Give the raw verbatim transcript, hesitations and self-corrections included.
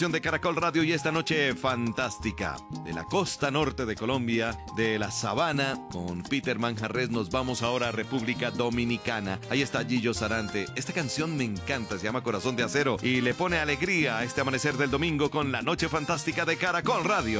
programación de Caracol Radio y esta noche fantástica. De la costa norte de Colombia, de la sabana, con Peter Manjarres nos vamos ahora a República Dominicana. Ahí está Gillo Sarante. Esta canción me encanta, se llama Corazón de Acero y le pone alegría a este amanecer del domingo con la noche fantástica de Caracol Radio.